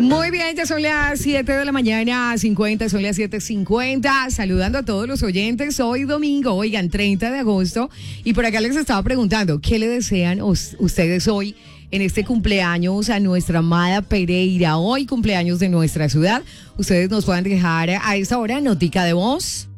Muy bien, ya son las 7 de la mañana, 50, son las 7:50. Saludando a todos los oyentes. Hoy domingo, oigan, 30 de agosto. Y por acá les estaba preguntando, ¿qué le desean ustedes hoy en este cumpleaños a nuestra amada Pereira? Hoy cumpleaños de nuestra ciudad. Ustedes nos pueden dejar a esta hora notica de voz.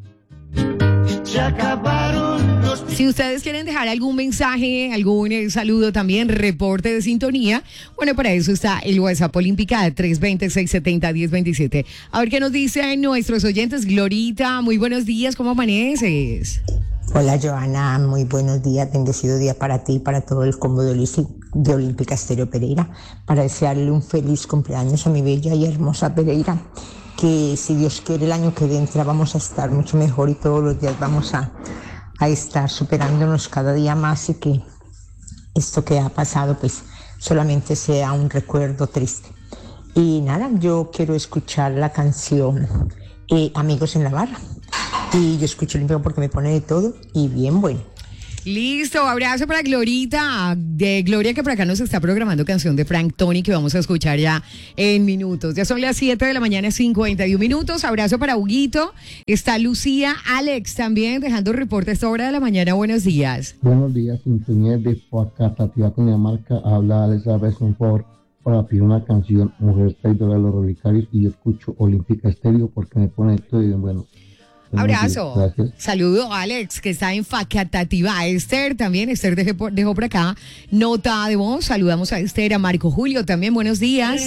Se acabaron los... Si ustedes quieren dejar algún mensaje, algún saludo también, reporte de sintonía, bueno, para eso está el WhatsApp Olímpica 320-670-1027. A ver qué nos dicen nuestros oyentes. Glorita, muy buenos días, ¿cómo amaneces? Hola Joana, muy buenos días, bendecido día para ti y para todo el combo de Olímpica Estéreo Pereira, para desearle un feliz cumpleaños a mi bella y hermosa Pereira, que si Dios quiere el año que entra vamos a estar mucho mejor y todos los días vamos a estar superándonos cada día más, y que esto que ha pasado pues solamente sea un recuerdo triste. Y nada, yo quiero escuchar la canción Amigos en la Barra, y yo escucho Olímpico porque me pone de todo y bien bueno. Listo, abrazo para Glorita, de Gloria, que por acá nos está programando canción de Frank Tony que vamos a escuchar ya en minutos. Ya son las 7 de la mañana, 51 minutos. Abrazo para Huguito. Está Lucía, Alex también dejando reporte a esta hora de la mañana. Buenos días. Buenos días, sintonía de Pacatativa, Cundinamarca. Habla Alex Álvarez, un favor para pedir una canción, Mujer Traidora de los Relicarios, y yo escucho Olímpica Estéreo porque me pone todo y bien bueno. Abrazo. Gracias. Saludo a Alex, que está en Facatativá. Esther también. Esther dejó por acá nota de voz. Saludamos a Esther, a Marco Julio también. Buenos días.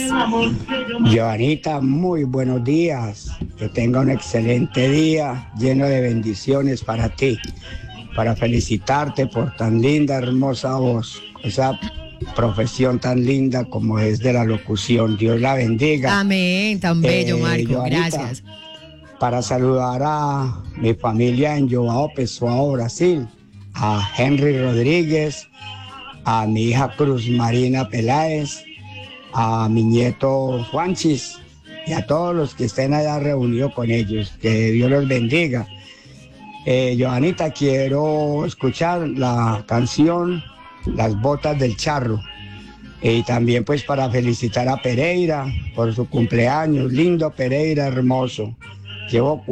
Joanita, muy buenos días. Que tenga un excelente día lleno de bendiciones para ti. Para felicitarte por tan linda, hermosa voz. Esa profesión tan linda como es de la locución. Dios la bendiga. Amén. Tan bello, Marco. Joanita, gracias. Para saludar a mi familia en João Pessoa, Brasil, a Henry Rodríguez, a mi hija Cruz Marina Peláez, a mi nieto Juanchis y a todos los que estén allá reunidos con ellos. Que Dios los bendiga. Joanita, quiero escuchar la canción Las Botas del Charro. Y también pues para felicitar a Pereira por su cumpleaños. Lindo Pereira, hermoso. Llevo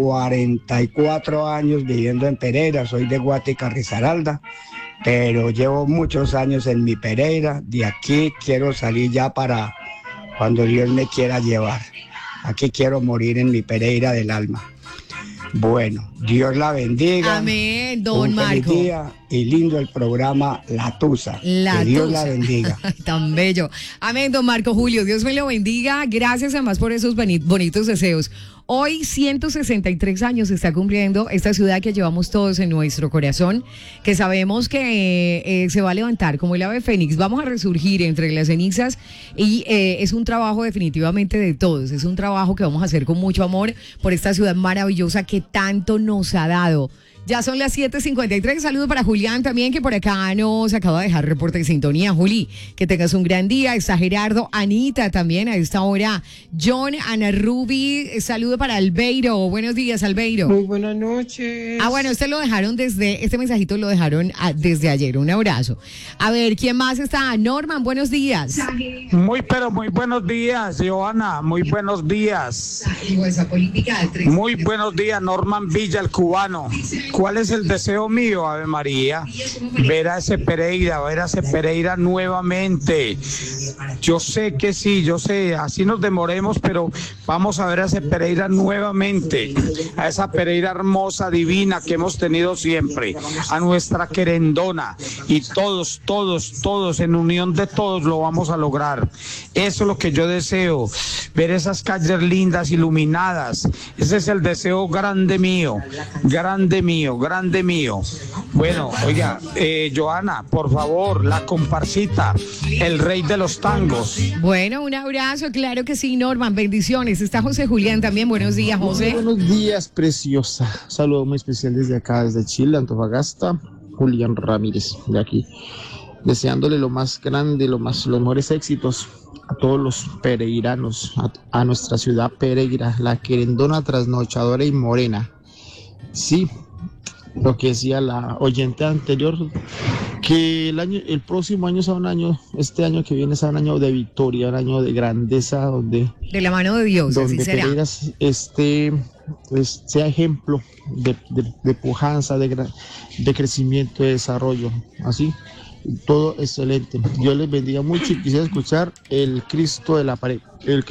44 años viviendo en Pereira, soy de Guática, Risaralda, pero llevo muchos años en mi Pereira. De aquí quiero salir ya para cuando Dios me quiera llevar. Aquí quiero morir en mi Pereira del alma. Bueno, Dios la bendiga. Amén, don Un feliz Marco. día y lindo el programa La Tusa. Que Dios la bendiga. Tan bello. Amén, don Marco Julio. Dios me lo bendiga. Gracias además por esos bonitos deseos. Hoy 163 años está cumpliendo esta ciudad que llevamos todos en nuestro corazón, que sabemos que se va a levantar como el ave fénix. Vamos a resurgir entre las cenizas y es un trabajo definitivamente de todos. Es un trabajo que vamos a hacer con mucho amor por esta ciudad maravillosa que tanto nos ha dado. Ya son las 7:53. Saludo para Julián también, que por acá nos acaba de dejar reporte de sintonía. Juli, que tengas un gran día. Está Gerardo, Anita también a esta hora. John, Ana Ruby. Saludo para Albeiro. Buenos días, Albeiro. Muy buenas noches. Bueno, este mensajito lo dejaron desde ayer. Un abrazo. A ver, ¿quién más está? Norman, buenos días. Muy buenos días, Joana. Muy buenos días. Muy buenos días, Norman Villa, el cubano. ¿Cuál es el deseo mío, Ave María? Ver a ese Pereira nuevamente. Yo sé que sí, así nos demoremos, pero vamos a ver a ese Pereira nuevamente, a esa Pereira hermosa, divina que hemos tenido siempre, a nuestra querendona, y todos, en unión de todos lo vamos a lograr. Eso es lo que yo deseo, ver esas calles lindas, iluminadas. Ese es el deseo grande mío. Bueno, oiga, Joana, por favor, la comparsita, el rey de los tangos. Bueno, un abrazo, claro que sí, Norman, bendiciones. Está José Julián también, buenos días, José. Muy buenos días, preciosa. Saludo muy especial desde acá, desde Chile, Antofagasta, Julián Ramírez, de aquí. Deseándole lo más grande, los mejores éxitos a todos los pereiranos, a nuestra ciudad Pereira, la querendona, trasnochadora y morena. Sí, lo que decía la oyente anterior, Que el próximo año sea un año, este año que viene sea un año de victoria, un año de grandeza, donde De la mano de Dios, así donde será. Pereira pues, sea ejemplo de pujanza, de crecimiento, de desarrollo, así, todo excelente. Dios les bendiga mucho y quisiera escuchar el Cristo de la pared,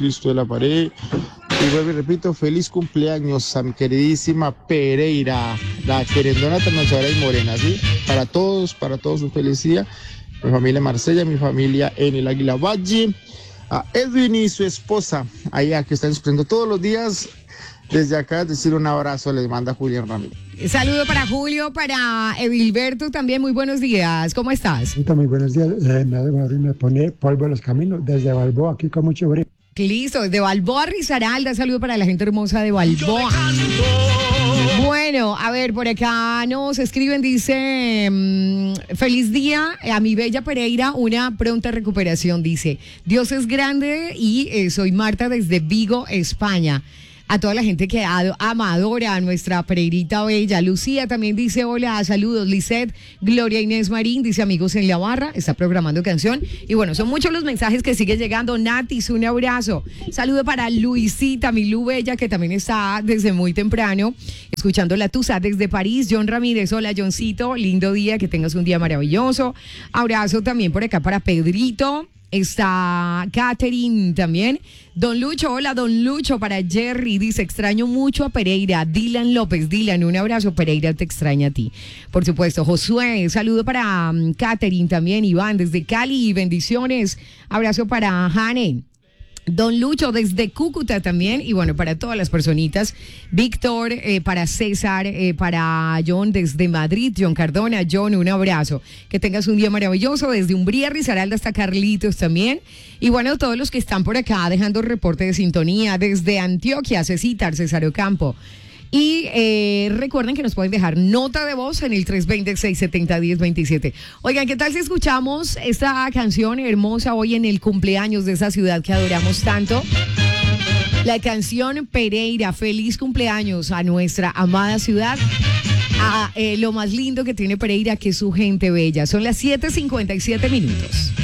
y vuelvo y repito, feliz cumpleaños a mi queridísima Pereira, la querendona trasnochadora y morena, ¿sí? Para todos un feliz día. Mi familia Marsella, mi familia en el Águila Valle, a Edwin y su esposa, allá que están escuchando todos los días. Desde acá, decir un abrazo, les manda Julián Ramírez. Saludo para Julio, para Edilberto también, muy buenos días, ¿cómo estás? Muy buenos días, me pone polvo en los caminos desde Balboa, aquí con mucho frío. Listo, desde Balboa Risaralda, saludo para la gente hermosa de Balboa. Bueno, a ver, por acá nos escriben, dice, feliz día a mi bella Pereira, una pronta recuperación, dice, Dios es grande y soy Marta desde Vigo, España. A toda la gente que adora a nuestra Pereirita bella. Lucía también dice hola, saludos. Lisette, Gloria Inés Marín dice amigos en la barra, está programando canción. Y bueno, son muchos los mensajes que siguen llegando. Natis, un abrazo. Saludo para Luisita, mi Lu bella, que también está desde muy temprano escuchando la Tusa desde París. John Ramírez, hola Johncito, lindo día, que tengas un día maravilloso. Abrazo también por acá para Pedrito. Está Catherine también. Don Lucho, hola Don Lucho, para Jerry, dice extraño mucho a Pereira. Dylan López, Dylan, un abrazo, Pereira te extraña a ti. Por supuesto, Josué, saludo para Catherine también, Iván desde Cali, bendiciones. Abrazo para Jane. Don Lucho desde Cúcuta también, y bueno, para todas las personitas, Víctor, para César, para John desde Madrid, John Cardona, John, un abrazo, que tengas un día maravilloso, desde Umbría, Risaralda hasta Carlitos también, y bueno, todos los que están por acá dejando reporte de sintonía, desde Antioquia, Cecitar, César Ocampo. Y recuerden que nos pueden dejar nota de voz en el 320-670-1027. Oigan, ¿qué tal si escuchamos esta canción hermosa hoy en el cumpleaños de esa ciudad que adoramos tanto? La canción Pereira, feliz cumpleaños a nuestra amada ciudad, a lo más lindo que tiene Pereira, que es su gente bella. Son las 7:57 minutos.